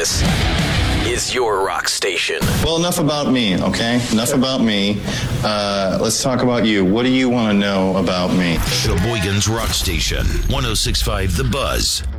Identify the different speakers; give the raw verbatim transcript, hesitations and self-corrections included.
Speaker 1: This is your rock station.
Speaker 2: Well, enough about me, okay? Enough about me. Uh, let's talk about you. What do you want to know about me?
Speaker 3: Sheboygan's Rock Station, one oh six point five The Buzz.